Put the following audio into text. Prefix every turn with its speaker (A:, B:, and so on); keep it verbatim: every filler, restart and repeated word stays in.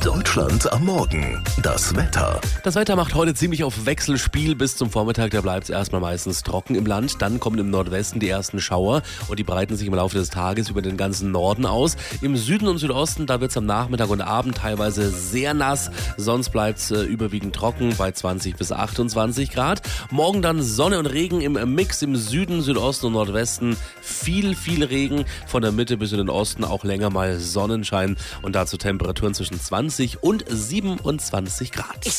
A: Deutschland am Morgen. Das Wetter.
B: Das Wetter macht heute ziemlich auf Wechselspiel. Bis zum Vormittag, da bleibt es erstmal meistens trocken im Land. Dann kommen im Nordwesten die ersten Schauer und die breiten sich im Laufe des Tages über den ganzen Norden aus. Im Süden und Südosten, da wird es am Nachmittag und Abend teilweise sehr nass. Sonst bleibt es äh, überwiegend trocken bei zwanzig bis achtundzwanzig Grad. Morgen dann Sonne und Regen im Mix im Süden, Südosten und Nordwesten. Viel, viel Regen. Von der Mitte bis in den Osten auch länger mal Sonnenschein und dazu Temperaturen zwischen zwanzig und siebenundzwanzig Grad.